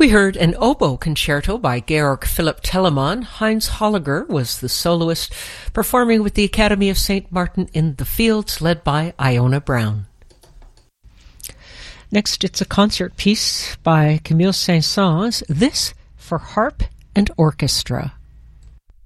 We heard an oboe concerto by Georg Philipp Telemann. Heinz Holliger was the soloist, performing with the Academy of St. Martin in the Fields, led by Iona Brown. Next, it's a concert piece by Camille Saint-Saëns, this for harp and orchestra.